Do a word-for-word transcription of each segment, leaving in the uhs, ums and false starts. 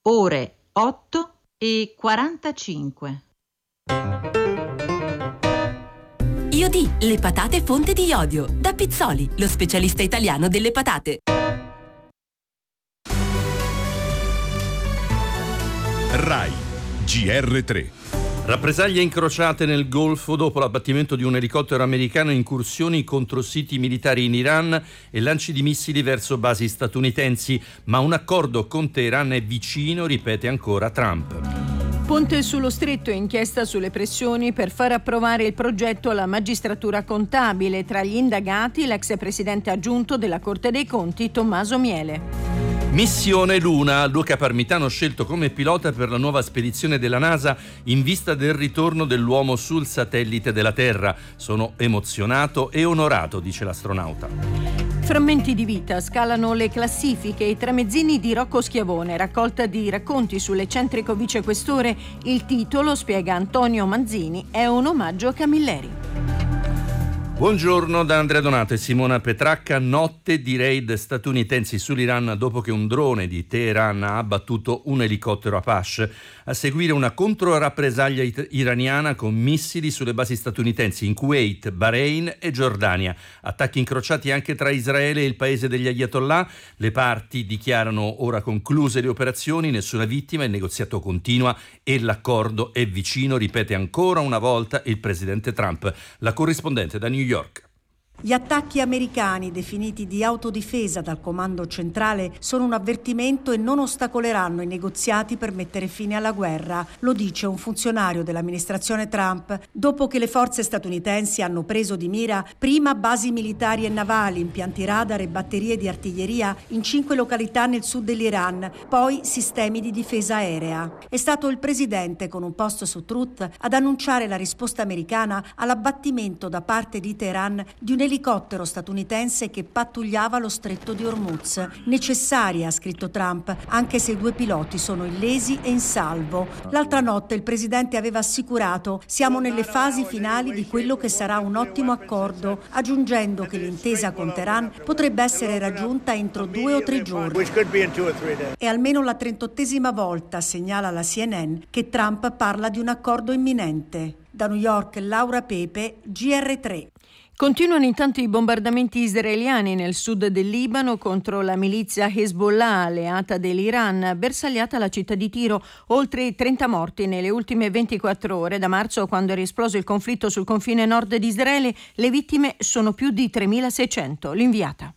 ore otto e quarantacinque. Iodì, le patate fonte di iodio. Da Pizzoli, lo specialista italiano delle patate. Rai G R tre. Rappresaglie incrociate nel Golfo dopo l'abbattimento di un elicottero americano, incursioni contro siti militari in Iran e lanci di missili verso basi statunitensi. Ma un accordo con Teheran è vicino, ripete ancora Trump. Ponte sullo Stretto, inchiesta sulle pressioni per far approvare il progetto alla magistratura contabile. Tra gli indagati l'ex presidente aggiunto della Corte dei Conti Tommaso Miele. Missione Luna. Luca Parmitano scelto come pilota per la nuova spedizione della NASA in vista del ritorno dell'uomo sul satellite della Terra. Sono emozionato e onorato, dice l'astronauta. Frammenti di vita scalano le classifiche. I tramezzini di Rocco Schiavone, raccolta di racconti sull'eccentrico vicequestore. Il titolo, spiega Antonio Manzini, è un omaggio a Camilleri. Buongiorno da Andrea Donato e Simona Petracca. Notte di raid statunitensi sull'Iran dopo che un drone di Teheran ha abbattuto un elicottero Apache. A seguire una controrappresaglia it- iraniana con missili sulle basi statunitensi in Kuwait, Bahrain e Giordania. Attacchi incrociati anche tra Israele e il paese degli Ayatollah. Le parti dichiarano ora concluse le operazioni, nessuna vittima, il negoziato continua e l'accordo è vicino, ripete ancora una volta il presidente Trump. La corrispondente da New York. Gli attacchi americani, definiti di autodifesa dal comando centrale, sono un avvertimento e non ostacoleranno i negoziati per mettere fine alla guerra, lo dice un funzionario dell'amministrazione Trump, dopo che le forze statunitensi hanno preso di mira prima basi militari e navali, impianti radar e batterie di artiglieria in cinque località nel sud dell'Iran, poi sistemi di difesa aerea. È stato il presidente, con un post su Truth, ad annunciare la risposta americana all'abbattimento da parte di Teheran di un elicottero statunitense che pattugliava lo stretto di Hormuz. Necessaria, ha scritto Trump, anche se i due piloti sono illesi e in salvo. L'altra notte il presidente aveva assicurato: siamo nelle fasi finali di quello che sarà un ottimo accordo, aggiungendo che l'intesa con Teheran potrebbe essere raggiunta entro due o tre giorni. È almeno la trentottesima volta, segnala la C N N, che Trump parla di un accordo imminente. Da New York, Laura Pepe, G R tre. Continuano intanto i bombardamenti israeliani nel sud del Libano contro la milizia Hezbollah, alleata dell'Iran, bersagliata alla città di Tiro. Oltre trenta morti nelle ultime ventiquattro ore. Da marzo, quando era esploso il conflitto sul confine nord di Israele, le vittime sono più di tremilaseicento. L'inviata.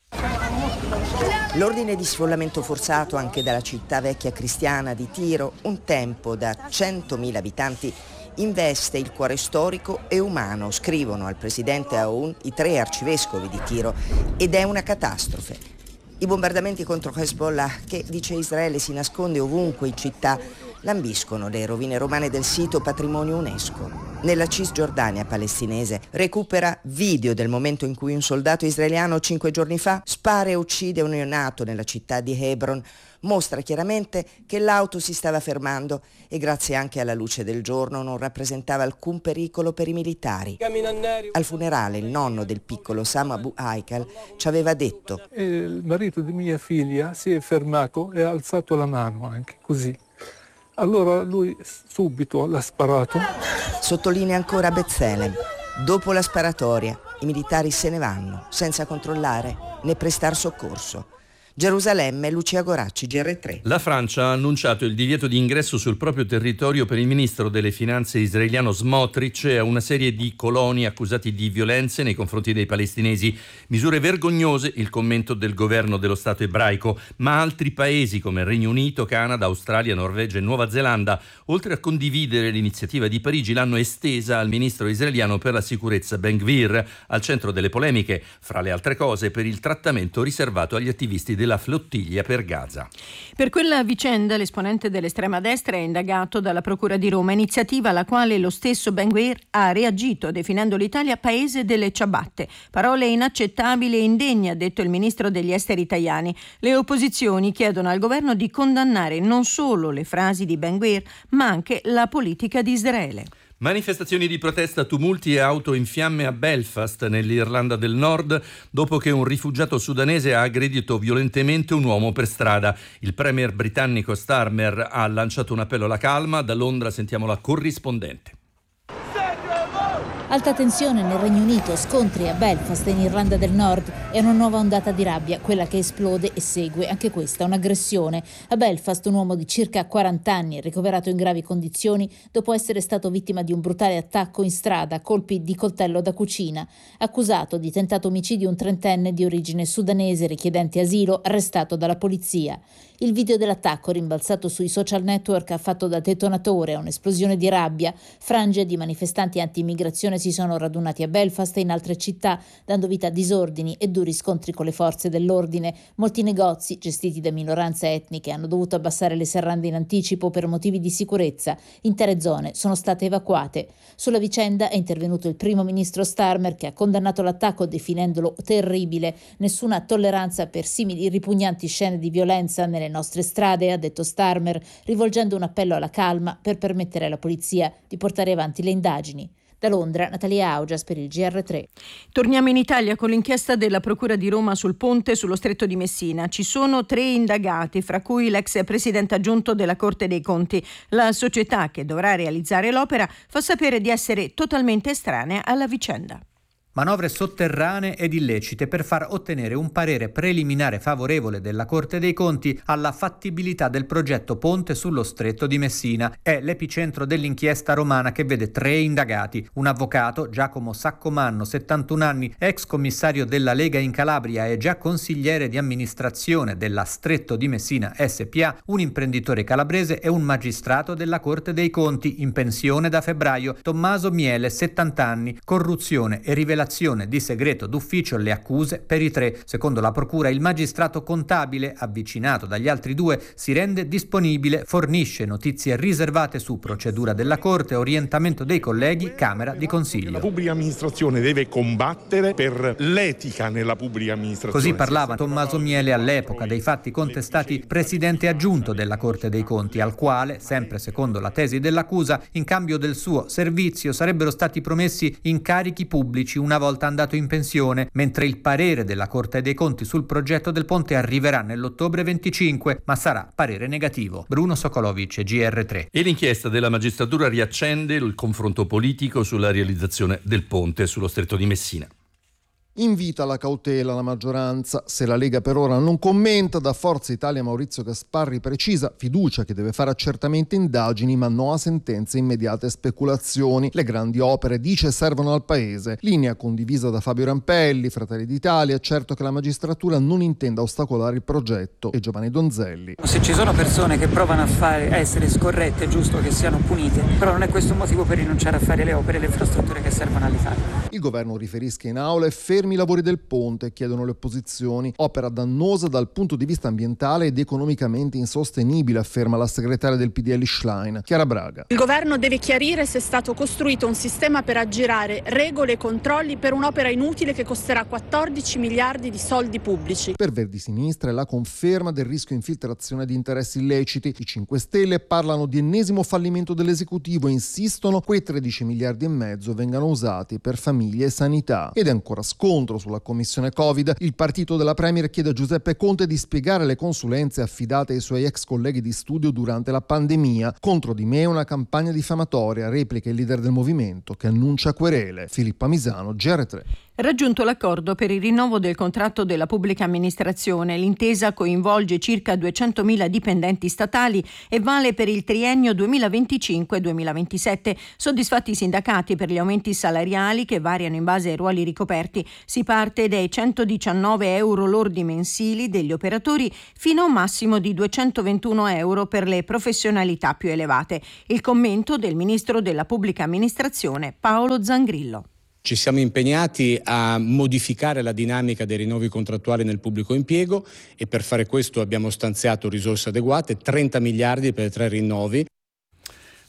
L'ordine di sfollamento forzato anche dalla città vecchia cristiana di Tiro, un tempo da centomila abitanti, investe il cuore storico e umano, scrivono al presidente Aoun i tre arcivescovi di Tiro, ed è una catastrofe. I bombardamenti contro Hezbollah, che dice Israele si nasconde ovunque in città, lambiscono le rovine romane del sito patrimonio UNESCO. Nella Cisgiordania palestinese recupera video del momento in cui un soldato israeliano cinque giorni fa spara e uccide un neonato nella città di Hebron. Mostra chiaramente che l'auto si stava fermando e grazie anche alla luce del giorno non rappresentava alcun pericolo per i militari. Al funerale il nonno del piccolo Sam Abu Haikal ci aveva detto: il marito di mia figlia si è fermato e ha alzato la mano anche così. Allora lui subito l'ha sparato. Sottolinea ancora Bezelem. Dopo la sparatoria i militari se ne vanno senza controllare né prestar soccorso. Gerusalemme, Lucia Goracci, G R tre. La Francia ha annunciato il divieto di ingresso sul proprio territorio per il ministro delle finanze israeliano Smotrich e a una serie di coloni accusati di violenze nei confronti dei palestinesi. Misure vergognose, il commento del governo dello Stato ebraico, ma altri paesi come Regno Unito, Canada, Australia, Norvegia e Nuova Zelanda, oltre a condividere l'iniziativa di Parigi, l'hanno estesa al ministro israeliano per la sicurezza Ben Gvir, al centro delle polemiche, fra le altre cose per il trattamento riservato agli attivisti della flottiglia per Gaza. Per quella vicenda l'esponente dell'estrema destra è indagato dalla Procura di Roma, iniziativa alla quale lo stesso Ben Gvir ha reagito definendo l'Italia paese delle ciabatte. Parole inaccettabili e indegne, ha detto il ministro degli esteri italiani. Le opposizioni chiedono al governo di condannare non solo le frasi di Ben Gvir, ma anche la politica di Israele. Manifestazioni di protesta, tumulti e auto in fiamme a Belfast, nell'Irlanda del Nord, dopo che un rifugiato sudanese ha aggredito violentemente un uomo per strada. Il premier britannico Starmer ha lanciato un appello alla calma. Da Londra sentiamo la corrispondente. Alta tensione nel Regno Unito, scontri a Belfast in Irlanda del Nord e una nuova ondata di rabbia, quella che esplode e segue anche questa un'aggressione. A Belfast un uomo di circa quaranta anni, ricoverato in gravi condizioni dopo essere stato vittima di un brutale attacco in strada a colpi di coltello da cucina. Accusato di tentato omicidio un trentenne di origine sudanese richiedente asilo, arrestato dalla polizia. Il video dell'attacco, rimbalzato sui social network, ha fatto da detonatore a un'esplosione di rabbia. Frange di manifestanti anti-immigrazione si sono radunati a Belfast e in altre città, dando vita a disordini e duri scontri con le forze dell'ordine. Molti negozi, gestiti da minoranze etniche, hanno dovuto abbassare le serrande in anticipo per motivi di sicurezza. Intere zone sono state evacuate. Sulla vicenda è intervenuto il primo ministro Starmer, che ha condannato l'attacco definendolo terribile. Nessuna tolleranza per simili ripugnanti scene di violenza nelle nostre strade, ha detto Starmer, rivolgendo un appello alla calma per permettere alla polizia di portare avanti le indagini. Da Londra, Natalia Augias per il G R tre. Torniamo in Italia con l'inchiesta della Procura di Roma sul ponte sullo Stretto di Messina. Ci sono tre indagati, fra cui l'ex presidente aggiunto della Corte dei Conti. La società che dovrà realizzare l'opera fa sapere di essere totalmente estranea alla vicenda. Manovre sotterranee ed illecite per far ottenere un parere preliminare favorevole della Corte dei Conti alla fattibilità del progetto ponte sullo Stretto di Messina. È l'epicentro dell'inchiesta romana che vede tre indagati. Un avvocato, Giacomo Saccomanno, settantuno anni, ex commissario della Lega in Calabria e già consigliere di amministrazione della Stretto di Messina S P A, un imprenditore calabrese e un magistrato della Corte dei Conti in pensione da febbraio, Tommaso Miele, settanta anni, corruzione e rivelazione di segreto d'ufficio. Le accuse per i tre. Secondo la procura, il magistrato contabile, avvicinato dagli altri due, si rende disponibile, fornisce notizie riservate su procedura della Corte, orientamento dei colleghi, Camera di Consiglio. La pubblica amministrazione deve combattere per l'etica nella pubblica amministrazione. Così parlava Tommaso Miele all'epoca dei fatti contestati presidente aggiunto della Corte dei Conti, al quale, sempre secondo la tesi dell'accusa, in cambio del suo servizio sarebbero stati promessi incarichi pubblici una volta andato in pensione, mentre il parere della Corte dei Conti sul progetto del ponte arriverà nell'ottobre venticinque, ma sarà parere negativo. Bruno Sokolovic, G R tre. E l'inchiesta della magistratura riaccende il confronto politico sulla realizzazione del ponte sullo Stretto di Messina. Invita alla cautela la maggioranza. Se la Lega per ora non commenta, da Forza Italia Maurizio Gasparri precisa: fiducia che deve fare accertamenti e indagini, ma no a sentenze immediate e speculazioni. Le grandi opere, dice, servono al Paese. Linea condivisa da Fabio Rampelli, Fratelli d'Italia. Certo che la magistratura non intenda ostacolare il progetto. E Giovanni Donzelli: se ci sono persone che provano a, fare, a essere scorrette, è giusto che siano punite, però non è questo un motivo per rinunciare a fare le opere e le infrastrutture che servono all'Italia. Il governo riferisca in aula e fermi i lavori del ponte, chiedono le opposizioni. Opera dannosa dal punto di vista ambientale ed economicamente insostenibile, afferma la segretaria del P D L Schlein, Chiara Braga. Il governo deve chiarire se è stato costruito un sistema per aggirare regole e controlli per un'opera inutile che costerà quattordici miliardi di soldi pubblici. Per Verdi Sinistra è la conferma del rischio infiltrazione di interessi illeciti. I cinque Stelle parlano di ennesimo fallimento dell'esecutivo e insistono quei tredici miliardi e mezzo vengano usati per famiglie e sanità. Ed è ancora scontro sulla commissione Covid. Il partito della Premier chiede a Giuseppe Conte di spiegare le consulenze affidate ai suoi ex colleghi di studio durante la pandemia. Contro di me una campagna diffamatoria, replica il leader del movimento che annuncia querele. Filippa Misano, G R tre. Raggiunto l'accordo per il rinnovo del contratto della pubblica amministrazione. L'intesa coinvolge circa duecentomila dipendenti statali e vale per il triennio duemilaventicinque duemilaventisette. Soddisfatti i sindacati per gli aumenti salariali che variano in base ai ruoli ricoperti. Si parte dai centodiciannove euro lordi mensili degli operatori fino a un massimo di duecentoventuno euro per le professionalità più elevate. Il commento del ministro della pubblica amministrazione Paolo Zangrillo. Ci siamo impegnati a modificare la dinamica dei rinnovi contrattuali nel pubblico impiego e per fare questo abbiamo stanziato risorse adeguate, trenta miliardi per tre rinnovi.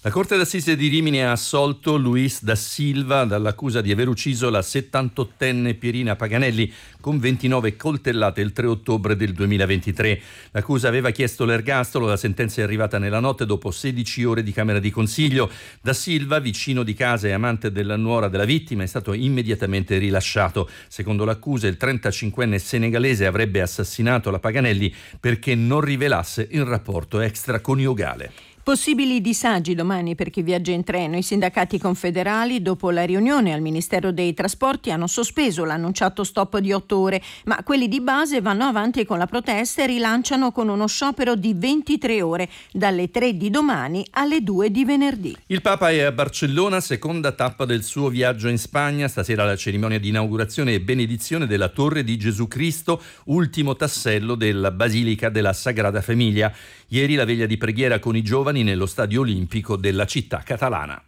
La Corte d'Assise di Rimini ha assolto Luis da Silva dall'accusa di aver ucciso la settantottenne Pierina Paganelli con ventinove coltellate il tre ottobre del duemilaventitré. L'accusa aveva chiesto l'ergastolo, la sentenza è arrivata nella notte dopo sedici ore di camera di consiglio. Da Silva, vicino di casa e amante della nuora della vittima, è stato immediatamente rilasciato. Secondo l'accusa, il trentacinquenne senegalese avrebbe assassinato la Paganelli perché non rivelasse il rapporto extraconiugale. Possibili disagi domani per chi viaggia in treno. I sindacati confederali, dopo la riunione al Ministero dei Trasporti, hanno sospeso l'annunciato stop di otto ore, ma quelli di base vanno avanti con la protesta e rilanciano con uno sciopero di ventitré ore, dalle tre di domani alle due di venerdì. Il Papa è a Barcellona, seconda tappa del suo viaggio in Spagna. Stasera la cerimonia di inaugurazione e benedizione della Torre di Gesù Cristo, ultimo tassello della Basilica della Sagrada Famiglia. Ieri la veglia di preghiera con i giovani nello stadio olimpico della città catalana.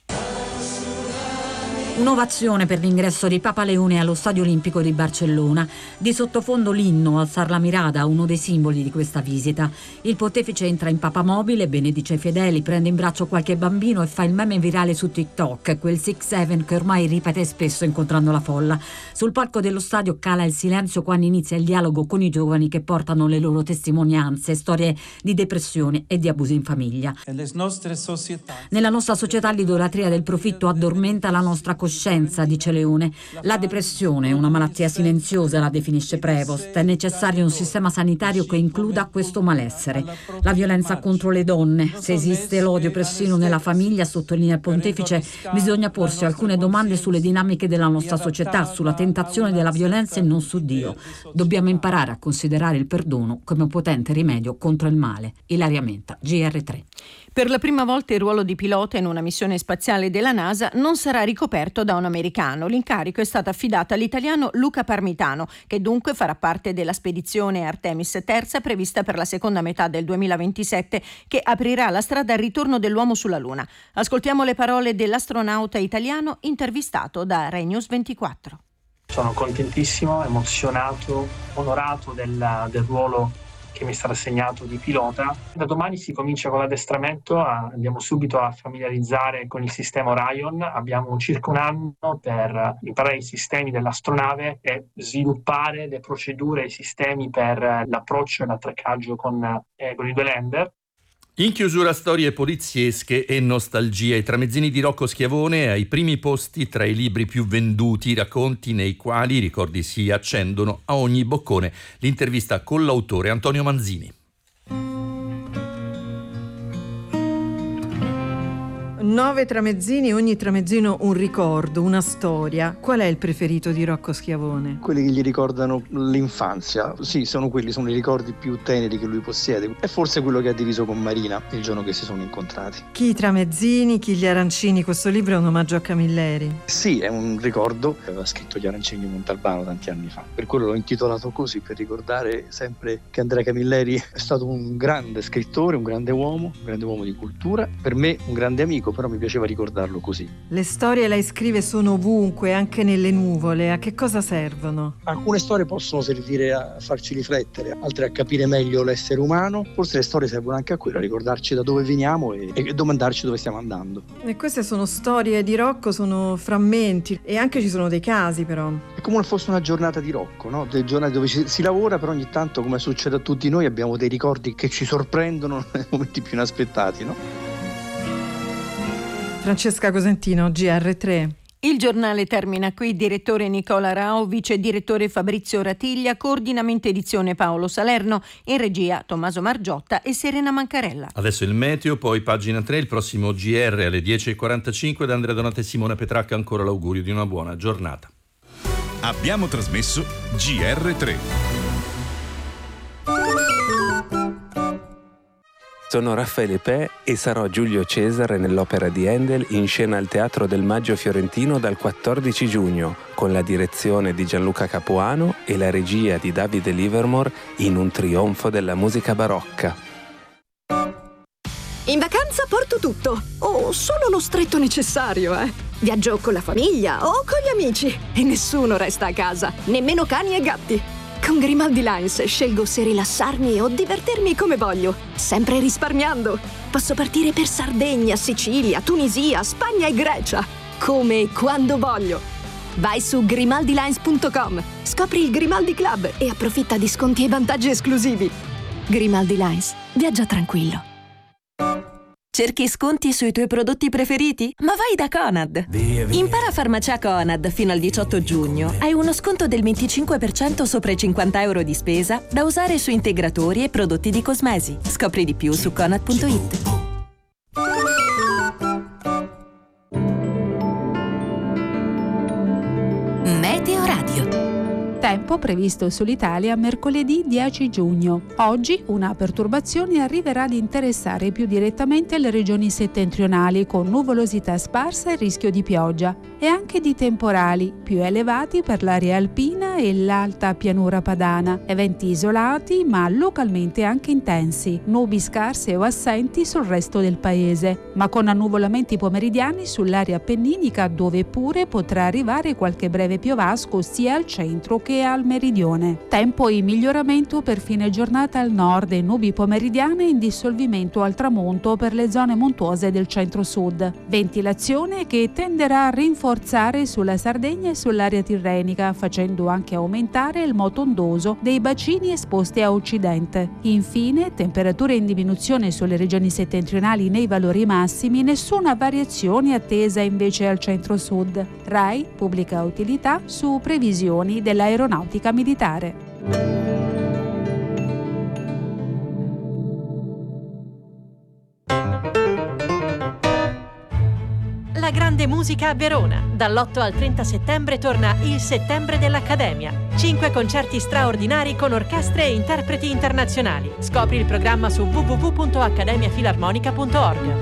Un'ovazione per l'ingresso di Papa Leone allo Stadio Olimpico di Barcellona. Di sottofondo l'inno Alzar la Mirada, uno dei simboli di questa visita. Il pontefice entra in papamobile, benedice i fedeli, prende in braccio qualche bambino e fa il meme virale su TikTok, quel six seven che ormai ripete spesso incontrando la folla. Sul palco dello stadio cala il silenzio quando inizia il dialogo con i giovani che portano le loro testimonianze, storie di depressione e di abusi in famiglia. Nella nostra società l'idolatria del profitto addormenta la nostra coscienza, dice Leone. La depressione è una malattia silenziosa, la definisce Prevost. È necessario un sistema sanitario che includa questo malessere. La violenza contro le donne. Se esiste l'odio persino nella famiglia, sottolinea il pontefice, bisogna porsi alcune domande sulle dinamiche della nostra società, sulla tentazione della violenza e non su Dio. Dobbiamo imparare a considerare il perdono come un potente rimedio contro il male. Ilaria Menta, G R tre. Per la prima volta il ruolo di pilota in una missione spaziale della NASA non sarà ricoperto da un americano. L'incarico è stato affidato all'italiano Luca Parmitano, che dunque farà parte della spedizione Artemis terza prevista per la seconda metà del duemilaventisette, che aprirà la strada al ritorno dell'uomo sulla Luna. Ascoltiamo le parole dell'astronauta italiano intervistato da Rai News ventiquattro. Sono contentissimo, emozionato, onorato del, del ruolo che mi è stato assegnato di pilota. Da domani si comincia con l'addestramento, andiamo subito a familiarizzare con il sistema Orion. Abbiamo circa un anno per imparare i sistemi dell'astronave e sviluppare le procedure e i sistemi per l'approccio e l'attraccaggio con, eh, con i due lander. In chiusura, storie poliziesche e nostalgia. I tramezzini di Rocco Schiavone ai primi posti tra i libri più venduti, racconti nei quali i ricordi si accendono a ogni boccone. L'intervista con l'autore Antonio Manzini. Nove tramezzini, ogni tramezzino un ricordo, una storia. Qual è il preferito di Rocco Schiavone? Quelli che gli ricordano l'infanzia. Sì, sono quelli, sono i ricordi più teneri che lui possiede. È forse quello che ha diviso con Marina il giorno che si sono incontrati. Chi i tramezzini, chi gli arancini. Questo libro è un omaggio a Camilleri. Sì, è un ricordo. Aveva scritto Gli arancini di Montalbano tanti anni fa. Per quello l'ho intitolato così, per ricordare sempre che Andrea Camilleri è stato un grande scrittore, un grande uomo, un grande uomo di cultura. Per me un grande amico, però mi piaceva ricordarlo così. Le storie lei scrive sono ovunque, anche nelle nuvole. A che cosa servono? Alcune storie possono servire a farci riflettere, altre a capire meglio l'essere umano. Forse le storie servono anche a quello, a ricordarci da dove veniamo e, e domandarci dove stiamo andando. E queste sono storie di Rocco, sono frammenti e anche ci sono dei casi però. È come se fosse una giornata di Rocco, no? Delle giornate dove ci, si lavora, però ogni tanto, come succede a tutti noi, abbiamo dei ricordi che ci sorprendono nei momenti più inaspettati, no? Francesca Cosentino, G R tre. Il giornale termina qui. Direttore Nicola Rao, vice direttore Fabrizio Ratiglia, coordinamento edizione Paolo Salerno, in regia Tommaso Margiotta e Serena Mancarella. Adesso il meteo, poi pagina tre, il prossimo G R alle dieci e quarantacinque. Da Andrea Donata e Simona Petracca ancora l'augurio di una buona giornata. Abbiamo trasmesso G R tre. Sono Raffaele Pè e sarò Giulio Cesare nell'opera di Handel in scena al Teatro del Maggio Fiorentino dal quattordici giugno, con la direzione di Gianluca Capuano e la regia di Davide Livermore in un trionfo della musica barocca. In vacanza porto tutto, o solo lo stretto necessario, eh. Viaggio con la famiglia o con gli amici e nessuno resta a casa, nemmeno cani e gatti. Con Grimaldi Lines scelgo se rilassarmi o divertirmi come voglio, sempre risparmiando. Posso partire per Sardegna, Sicilia, Tunisia, Spagna e Grecia, come e quando voglio. Vai su grimaldi lines punto com, scopri il Grimaldi Club e approfitta di sconti e vantaggi esclusivi. Grimaldi Lines, viaggia tranquillo. Cerchi sconti sui tuoi prodotti preferiti? Ma vai da Conad! Via, via. Impara farmacia Conad fino al diciotto giugno. Hai uno sconto del venticinque per cento sopra i cinquanta euro di spesa da usare su integratori e prodotti di cosmesi. Scopri di più su conad punto it. Meteo Radio. Tempo previsto sull'Italia mercoledì dieci giugno. Oggi una perturbazione arriverà ad interessare più direttamente le regioni settentrionali, con nuvolosità sparsa e rischio di pioggia e anche di temporali più elevati per l'area alpina e l'alta pianura padana. Eventi isolati ma localmente anche intensi, nubi scarse o assenti sul resto del paese, ma con annuvolamenti pomeridiani sull'area appenninica, dove pure potrà arrivare qualche breve piovasco sia al centro che al meridione. Tempo in miglioramento per fine giornata al nord e nubi pomeridiane in dissolvimento al tramonto per le zone montuose del centro-sud. Ventilazione che tenderà a rinforzare sulla Sardegna e sull'area tirrenica, facendo anche aumentare il moto ondoso dei bacini esposti a occidente. Infine, temperature in diminuzione sulle regioni settentrionali nei valori massimi, nessuna variazione attesa invece al centro-sud. RAI pubblica utilità su previsioni dell'aeronautica militare. La grande musica a Verona. Dall'otto al trenta settembre torna il Settembre dell'Accademia. Cinque concerti straordinari con orchestre e interpreti internazionali. Scopri il programma su w w w punto accademia filarmonica punto org.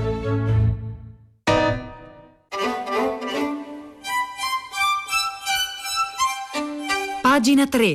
Pagina tre.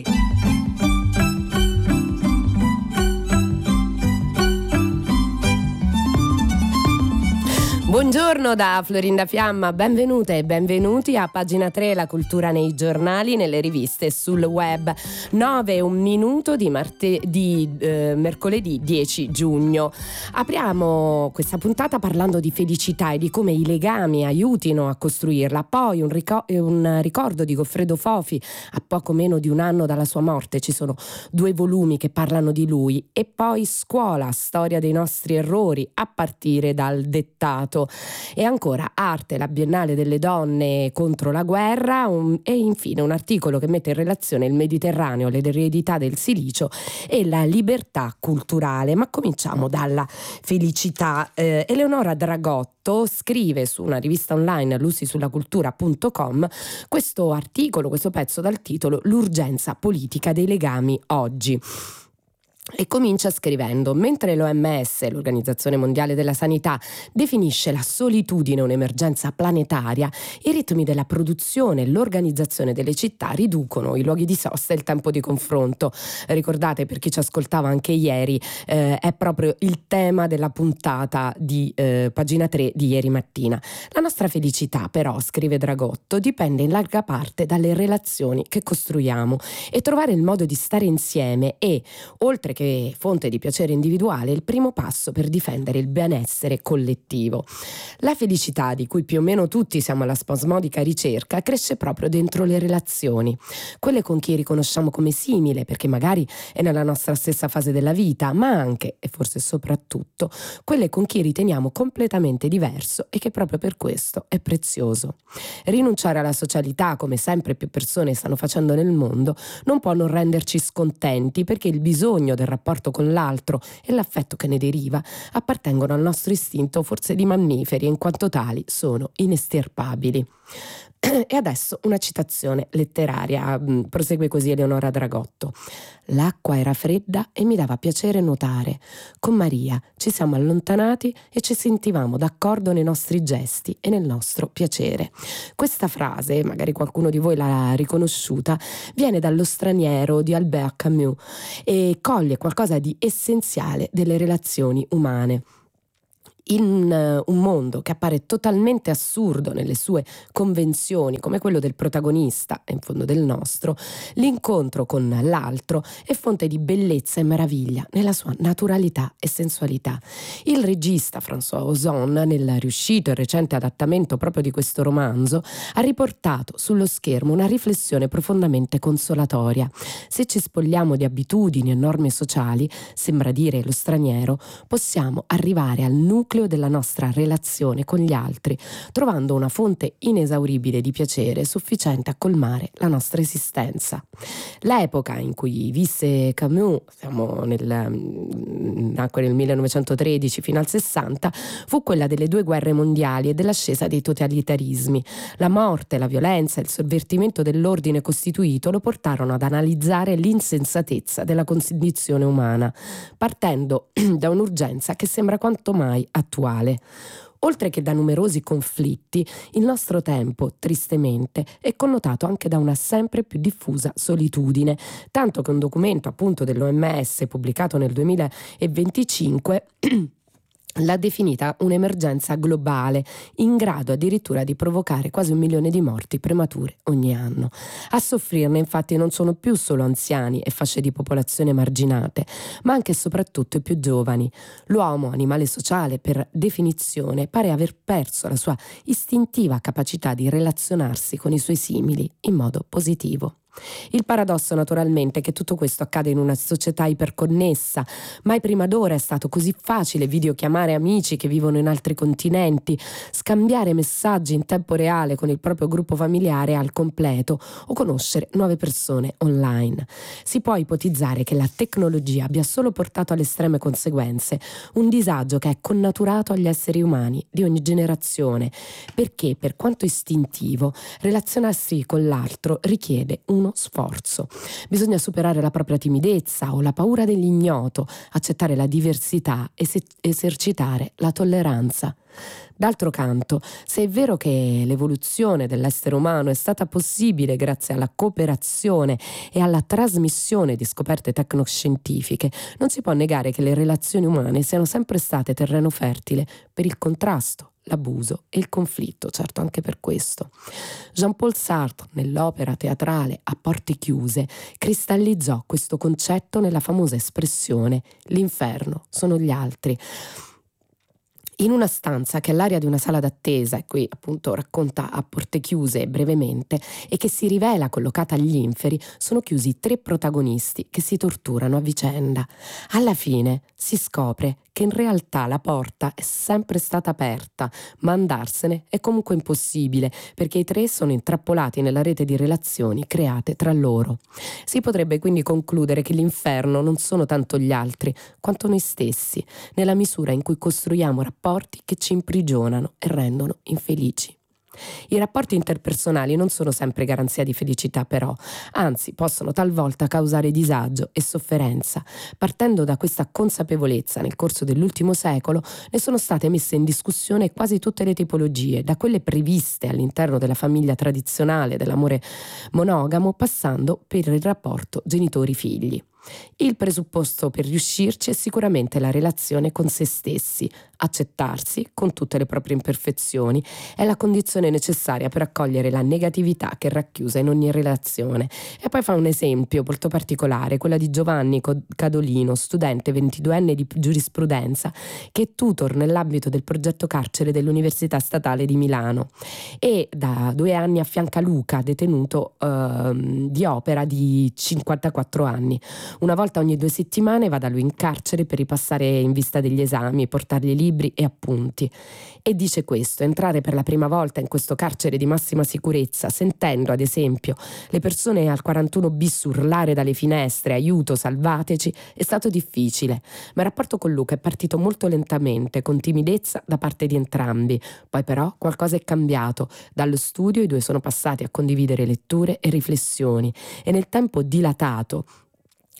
Buongiorno da Florinda Fiamma, benvenute e benvenuti a Pagina tre, la cultura nei giornali, nelle riviste e sul web. nove e un minuto di, marte- di eh, mercoledì dieci giugno. Apriamo questa puntata parlando di felicità e di come i legami aiutino a costruirla. Poi un, ric- un ricordo di Goffredo Fofi, a poco meno di un anno dalla sua morte. Ci sono due volumi che parlano di lui. E poi Scuola, storia dei nostri errori, a partire dal dettato. E ancora Arte, la Biennale delle donne contro la guerra, un, e infine un articolo che mette in relazione il Mediterraneo, l'eredità del silicio e la libertà culturale. Ma cominciamo dalla felicità. Eh, Eleonora Dragotto scrive su una rivista online, lusi sulla cultura punto com, questo articolo, questo pezzo dal titolo L'urgenza politica dei legami oggi. E comincia scrivendo: mentre l'O M S, l'Organizzazione Mondiale della Sanità, definisce la solitudine un'emergenza planetaria, i ritmi della produzione e l'organizzazione delle città riducono i luoghi di sosta e il tempo di confronto. Ricordate, per chi ci ascoltava anche ieri, eh, è proprio il tema della puntata di eh, Pagina tre di ieri mattina. La nostra felicità, però, scrive Dragotto, dipende in larga parte dalle relazioni che costruiamo, e trovare il modo di stare insieme è, oltre che fonte di piacere individuale, il primo passo per difendere il benessere collettivo. La felicità, di cui più o meno tutti siamo alla spasmodica ricerca, cresce proprio dentro le relazioni, quelle con chi riconosciamo come simile perché magari è nella nostra stessa fase della vita, ma anche, e forse soprattutto, quelle con chi riteniamo completamente diverso e che proprio per questo è prezioso. Rinunciare alla socialità, come sempre più persone stanno facendo nel mondo, non può non renderci scontenti, perché il bisogno del rapporto con l'altro e l'affetto che ne deriva appartengono al nostro istinto forse di mammiferi, e in quanto tali sono inestirpabili. E adesso una citazione letteraria, prosegue così Eleonora Dragotto: l'acqua era fredda e mi dava piacere nuotare. Con Maria ci siamo allontanati e ci sentivamo d'accordo nei nostri gesti e nel nostro piacere. Questa frase, magari qualcuno di voi l'ha riconosciuta, viene dallo Straniero di Albert Camus e coglie qualcosa di essenziale delle relazioni umane. in uh, un mondo che appare totalmente assurdo nelle sue convenzioni, come quello del protagonista e in fondo del nostro, l'incontro con l'altro è fonte di bellezza e meraviglia nella sua naturalità e sensualità. Il regista François Ozon, nel riuscito e recente adattamento proprio di questo romanzo, ha riportato sullo schermo una riflessione profondamente consolatoria. Se ci spogliamo di abitudini e norme sociali, sembra dire lo straniero, possiamo arrivare al nucleo della nostra relazione con gli altri, trovando una fonte inesauribile di piacere sufficiente a colmare la nostra esistenza. L'epoca in cui visse Camus, siamo nel, nacque nel millenovecentotredici fino al sessanta, fu quella delle due guerre mondiali e dell'ascesa dei totalitarismi. La morte, la violenza e il sovvertimento dell'ordine costituito lo portarono ad analizzare l'insensatezza della condizione umana, partendo da un'urgenza che sembra quanto mai attuale. Oltre che da numerosi conflitti, il nostro tempo, tristemente, è connotato anche da una sempre più diffusa solitudine, tanto che un documento appunto dell'O M S pubblicato nel duemilaventicinque l'ha definita un'emergenza globale, in grado addirittura di provocare quasi un milione di morti premature ogni anno. A soffrirne infatti non sono più solo anziani e fasce di popolazione marginate, ma anche e soprattutto i più giovani. L'uomo, animale sociale per definizione, pare aver perso la sua istintiva capacità di relazionarsi con i suoi simili in modo positivo. Il paradosso naturalmente è che tutto questo accade in una società iperconnessa. Mai prima d'ora è stato così facile videochiamare amici che vivono in altri continenti, scambiare messaggi in tempo reale con il proprio gruppo familiare al completo o conoscere nuove persone online. Si può ipotizzare che la tecnologia abbia solo portato alle estreme conseguenze un disagio che è connaturato agli esseri umani di ogni generazione, perché per quanto istintivo relazionarsi con l'altro richiede un sforzo. Bisogna superare la propria timidezza o la paura dell'ignoto, accettare la diversità e esercitare la tolleranza. D'altro canto, se è vero che l'evoluzione dell'essere umano è stata possibile grazie alla cooperazione e alla trasmissione di scoperte tecnoscientifiche, non si può negare che le relazioni umane siano sempre state terreno fertile per il contrasto, l'abuso e il conflitto, certo anche per questo. Jean-Paul Sartre, nell'opera teatrale A porte chiuse, cristallizzò questo concetto nella famosa espressione «l'inferno sono gli altri». In una stanza che è l'aria di una sala d'attesa, e qui appunto racconta a porte chiuse brevemente, e che si rivela collocata agli inferi, sono chiusi tre protagonisti che si torturano a vicenda. Alla fine si scopre che in realtà la porta è sempre stata aperta, ma andarsene è comunque impossibile, perché i tre sono intrappolati nella rete di relazioni create tra loro. Si potrebbe quindi concludere che l'inferno non sono tanto gli altri, quanto noi stessi, nella misura in cui costruiamo rapporti che ci imprigionano e rendono infelici. I rapporti interpersonali non sono sempre garanzia di felicità, però, anzi possono talvolta causare disagio e sofferenza. Partendo da questa consapevolezza, nel corso dell'ultimo secolo ne sono state messe in discussione quasi tutte le tipologie, da quelle previste all'interno della famiglia tradizionale dell'amore monogamo, passando per il rapporto genitori-figli. Il presupposto per riuscirci è sicuramente la relazione con se stessi. Accettarsi, con tutte le proprie imperfezioni, è la condizione necessaria per accogliere la negatività che è racchiusa in ogni relazione. E poi fa un esempio molto particolare, quella di Giovanni Cadolino, studente ventiduenne di giurisprudenza, che è tutor nell'ambito del progetto carcere dell'Università Statale di Milano e da due anni affianca Luca, detenuto eh, di opera di cinquantaquattro anni. Una volta ogni due settimane va da lui in carcere per ripassare in vista degli esami e portargli libri e appunti. E dice questo: entrare per la prima volta in questo carcere di massima sicurezza, sentendo ad esempio le persone al quarantuno bis urlare dalle finestre «aiuto, salvateci», è stato difficile, ma il rapporto con Luca è partito molto lentamente, con timidezza da parte di entrambi. Poi però qualcosa è cambiato. Dallo studio i due sono passati a condividere letture e riflessioni e nel tempo dilatato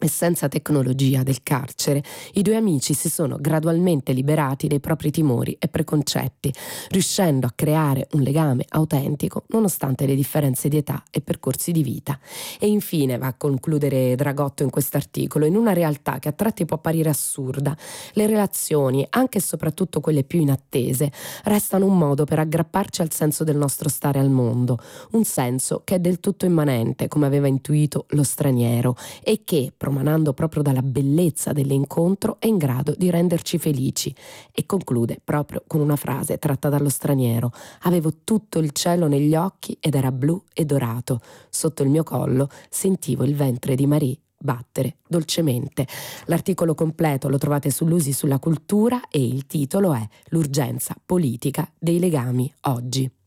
e senza tecnologia del carcere, i due amici si sono gradualmente liberati dei propri timori e preconcetti, riuscendo a creare un legame autentico nonostante le differenze di età e percorsi di vita. E infine va a concludere Dragotto in quest'articolo: in una realtà che a tratti può apparire assurda, le relazioni, anche e soprattutto quelle più inattese, restano un modo per aggrapparci al senso del nostro stare al mondo, un senso che è del tutto immanente, come aveva intuito lo straniero, e che, promanando proprio dalla bellezza dell'incontro, è in grado di renderci felici. E conclude proprio con una frase tratta dallo straniero: avevo tutto il cielo negli occhi ed era blu e dorato, sotto il mio collo sentivo il ventre di Marie battere dolcemente. L'articolo completo lo trovate sull'U S I sulla cultura e il titolo è L'urgenza politica dei legami oggi.